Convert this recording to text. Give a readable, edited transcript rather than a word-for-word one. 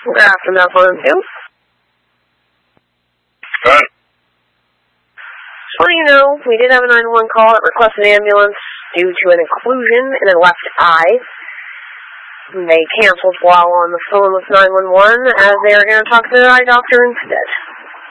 Good afternoon, too. Right. So you know, we did have a 911 call that requested an ambulance due to an occlusion in a left eye. They canceled while on the phone with 911 as they were going to talk to the eye doctor instead.